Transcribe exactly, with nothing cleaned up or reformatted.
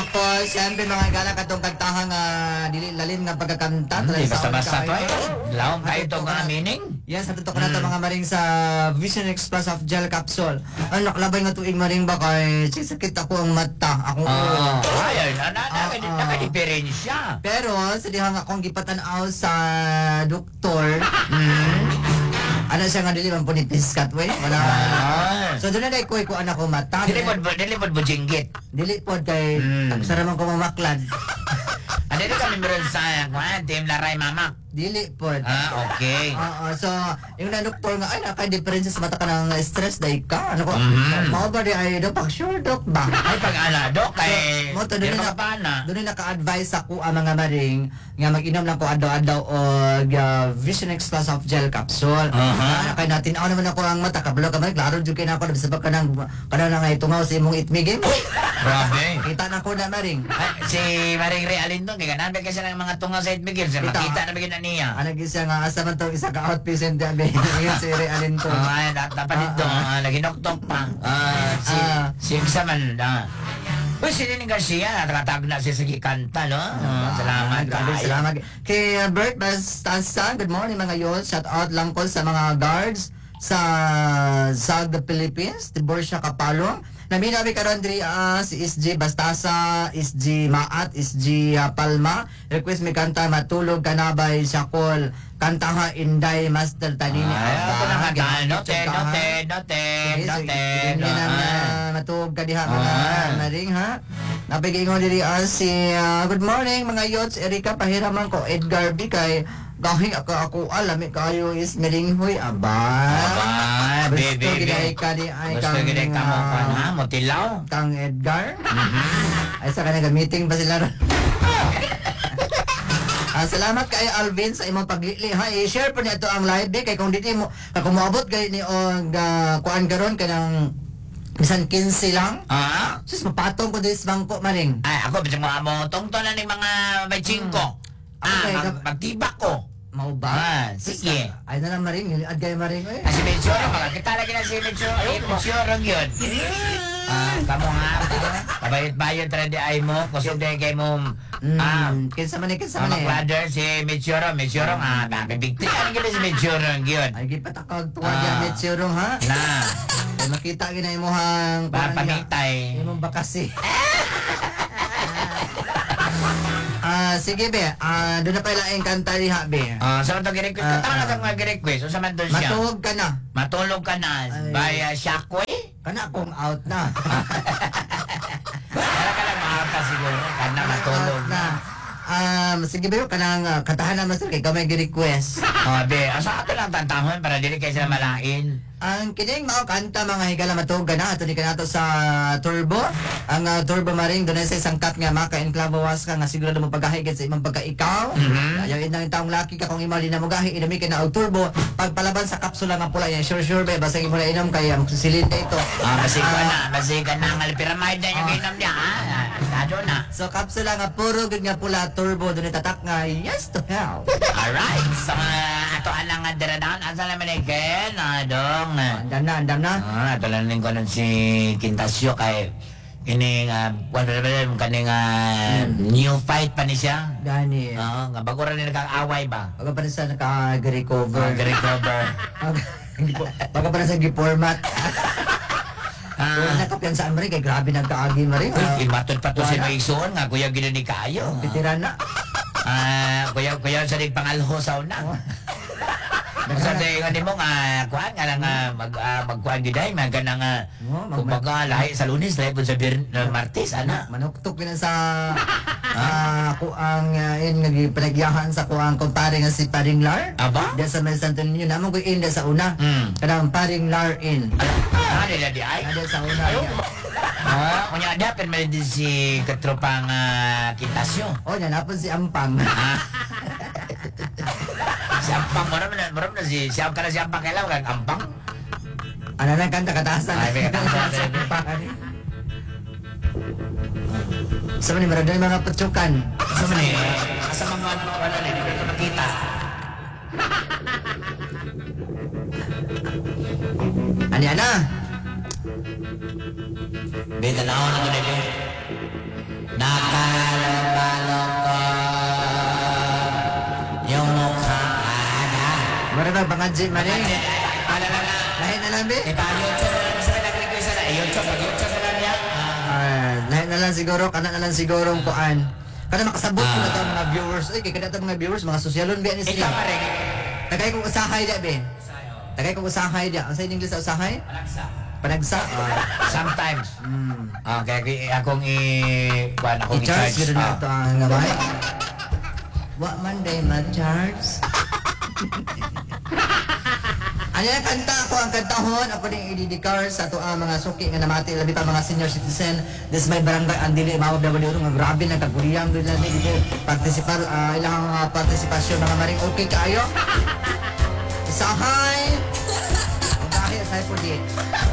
Tapos, siyempre mga gala katong kantahang uh, dili lalim nga pagkakanta. Hindi, basta-basta to eh. Laong kayo ito nga meaning. Yes, natutok na ito mga maring sa Vision Express of Gel Capsule. Ang naklabay nga tuig maring ba kay sakit ako ang mata. Ako Ah, ayun, na, na, na, Ah, ah. nakadiferensya. Pero, sa dihang akong gipatanaw sa doktor, mm, ano siya nga dili man po ni Piskat, wey? Wala. Ah. So, doon na dahil ko ko anak ko mata. Dili mo, dili mo jinggit. Dili po kay, Mm. mm. saraman ko mamaklad. Ano rin kami meron sa kwan, Team Laray Mama? Dili po. Ah, okay. Oo, so, yung na doktor nga, ay, naka-difference sa mata ka ng stress, dahil ka. Ano ko, Mhm. mao ba di ay, do, pag sure, dok ba? Ay, pag ala, dok, kay... mo to Di doon na na makapana. doon na naka-advise ako ang mga maring nga mag-inom lang ko adlaw-adlaw og uh, Vision Express of Gel Capsule. Aha. Uh kay natin ako naman ako ang mata kabalo ka man klaro jud kay na ako bisabag ka nang kana na nga itungaw sa imong itmigim. Grabe. Kita na ko na maring. Ay, si Maring Realin doon, kaya ganaan kasi ng mga tunga sa Itmigil, sa Kita. makita na bigyan na niya. Ano gisa nga asa man to isa ka outpatient dabi. Ngayon si Realin to. Ah, da- dapat dito, Ah, ah, naginoktok pa. Ah, si, Ah. si Saman, ah. Uy, si Nining Garcia, nakatag na siya sa kikanta, no? Ah, salamat, Grabe, kaayo. salamat. Kay uh, Bert Bastasa, good morning mga yun. Shout out lang ko sa mga guards sa Zag the Philippines, Tiborcia Kapalong. Naminabi karon diri ah, si S J Bastasa, S J Maat, S J ah, Palma. Request mi kanta matulog kanabay Syakol. Kanta ha Inday Master Tanini. Ay, ako na kanta, note, Sige, note, note, sige, note, sige, note. na matulog ka diha mga Ah. maring ha. Napigingon diri ah, si ah, good morning mga yots, Erika pahiraman ko Edgar B kay gahi ako ako alam kayo is meringhoy aba. Aba, Gusto baby, giday ka di ay Gusto gini ka mo ah, pa na, motilaw. Kang Edgar. Mhm. Ay sa kanang meeting pa sila ron. Ah, salamat kay Alvin sa imong paglili ha. I-share po niya ito ang live day kay kung dili mo kung moabot kay ni og uh, kuan karon kanang bisan quince lang. Ah? Sus mapatong ko diri sa bangko maring. Ay, ako, bisa mo mo tungtonan ng mga may chingko. Ah, Okay, mag, kap- magtibak ko. Mau ba? Ah, sige. Ay na lang maring, ad kay maring eh. Ah, si Melchoro, makakita lagi na si Melchoro. Eh, Melchoro yun. Ah, kamo nga. Kabayot-bayot rin di ay mo. Kusog din kay mo. Ah, Mm, kinsa man ni kinsa Sa man eh. mga brother, si Melchoro. Melchoro nga, nakabibigti. Ano gila si Melchoro yun? Ay gipatakag tuwa Ah. diyan met sirong ha. Na, Ay makita gina imong papamitay. imong bakasi. Ah, sige be. Ah, doon na pa ilaing kanta diha be. Ah, sa mga request Ah, ka, tama ah. sa mga request. So, sa man doon siya. Matuog ka na. Matulog ka na. Ay. By uh, Shockway. Kana kong out na. Kaya ka lang makaka siguro. Kana matulog Out na. Um, sige be, kanang uh, katahan naman sir kay gamay gi-request. Ah, be, asa ato lang tantahon para dili kayo sila malain. Ang kining mao kanta mga higala matug na ato ni kanato sa Turbo. Ang uh, Turbo maring dunay sa isang cut nga maka enklabawas ka nga sigurado mo pagahigit sa imong pagkaikaw. Mhm. Ayaw inang taong laki ka kung imo di na mo gahi inami ka na og Turbo. Pagpalaban sa kapsula nga pula yan sure sure be basta imo na inom kay ang silid na ito. Ah, basiga Ah, na, basiga na ang pyramid na yung Ah. inom niya, ha? Kado na. So kapsula nga puro gid nga pula Turbo dunay tatak nga yes to hell. Alright, sa mga ato anang nga diradaon, asa naman eh, Ken, adong. Andam na, andam na. Ah, ito lang ko nun si Quintasio kay ini nga, wala na ba kaning ah, new fight pa ni siya. Gani. Oo, nga bago rin nagkakaaway ba? Baga pa na sa naka-recover. Nag-recover. Baga pa na sa gi-format. Kung Ah, nakapiyansaan mo rin, kay grabe nagkaagi mo rin. uy, imatod pa to si Wala. Maison nga, kuya gino ni Kayo. Pitira na. Ah, kuya kuya sa ning pangalho sa una. Sa day nga nimo nga kuan nga lang nga mag uh, magkuan gyud ay mga ganang uh, Oo, mag- kumbaga lahi sa Lunes lahi pud sa Bir uh, Martes ana. Manuktok na sa ah ako ang uh, in nagpanagyahan sa ko ang kumpare nga si Paring Lar. Aba? Diyan sa May Santo Niño namon ko in sa una. Hmm. Kanang Paring Lar in. Ah, nila di ay. Ada sa una. Ah, kunya ada pen man din si katropang uh, Kitasyo. Oh, nanapon si Ampang. Ah. Si Ampang mo na mo na si si Ampang si Ampang kailan kag Ampang. Ano na kanta katasan. Ay, may katasan sa Ampang. Sa mga marami yung mga patsukan. Asa man ni? Asa mga ano wala ni dili ko nakita. Ani ana? Be, tanaw na ko na be. Nakalong-kalong ko yung mukha na. Mara na pangadji man eh. Ala na na. Lahi na lang be. Eh, pa YouTube na lang sa nag-request na. YouTube, mag-YouTube na lang niya. Ah, lahi na lang siguro, kana na lang siguro ang kuan. Kada makasabot ko na tayo mga viewers. Ay, kay kada tayo mga viewers, mga sosyalon ba ni Ikaw sila. pa rin. Tagay kong usahay dia be. Tagay kong usahay dia. Ang sa English sa usahay? Alaksa. Panagsa. Ah, Sometimes. mm. Ah, kaya kaya akong i... Kuan akong I-charge i-charge. gano'n na Ah. ito ang gamay. Wa man day ma-charge. Ano yung kanta ko? Ang kantahon, ako din i-dedicate sa ito ang mga suki nga namati, labi pa mga senior citizen. This my barangay, ang dili, mawag na bali nga grabe na kaguliyang doon na dito. Participar, uh, ilang uh, partisipasyon mga maring okay kaayo. Isahay! Dahil, isahay po di.